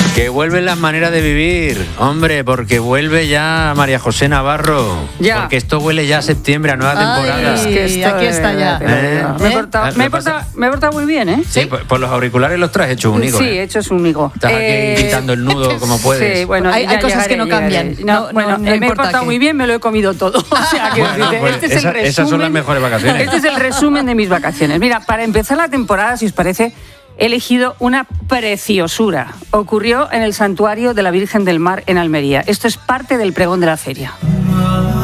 Que vuelven las maneras de vivir, hombre, porque vuelve ya María José Navarro. Ya. Porque esto huele ya a septiembre, a nueva temporada. Es que esto aquí está ya. Me he portado muy bien, ¿eh? Sí, por los auriculares los traes hechos un higo. Sí, hechos un higo. Estás aquí quitando el nudo como puedes. Sí, bueno, hay cosas que no cambian. Me he portado muy bien, me lo he comido todo. O sea, que Pues este es el resumen. esas son las mejores vacaciones. Este es el resumen de mis vacaciones. Mira, para empezar la temporada, si os parece, he elegido una preciosura. Ocurrió en el Santuario de la Virgen del Mar en Almería. Esto es parte del pregón de la feria.